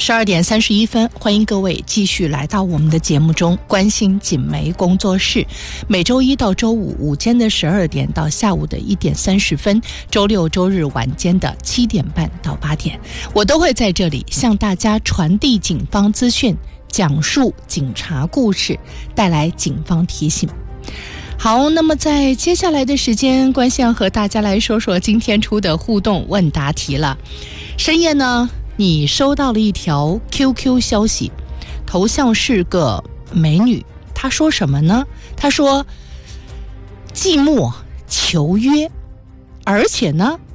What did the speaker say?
12:31，欢迎各位继续来到我们的节目中，关心锦媒工作室。每周一到周五午间的12点到下午的1点30分，周六周日晚间的7点半到8点，我都会在这里向大家传递警方资讯，讲述警察故事，带来警方提醒。好，那么在接下来的时间，关系要和大家来说说今天出的互动问答题了。深夜呢，你收到了一条 QQ 消息，头像是个美女，她说什么呢？她说寂寞求约，而且呢